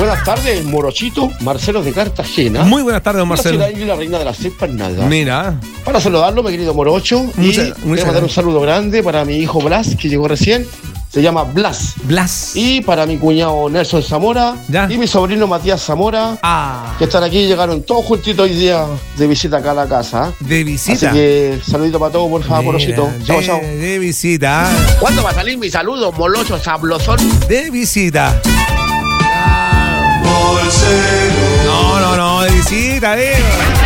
Buenas tardes, Morochito, Marcelo de Cartagena. Muy buenas tardes, don Marcelo. Soy la reina de las seis nada. Mira. Para saludarlo, mi querido Morocho. Quiero mandar un saludo grande para mi hijo Blas, que llegó recién. Se llama Blas. Blas. Y para mi cuñado Nelson Zamora. Ya. Y mi sobrino Matías Zamora. Que están aquí, llegaron todos juntitos hoy día de visita acá a la casa. De visita. Así que saludito para todos, por favor, Morochito. Chao, chao. De visita. ¿Cuándo va a salir mi saludo, molocho, sablozón? De visita. No, de visita,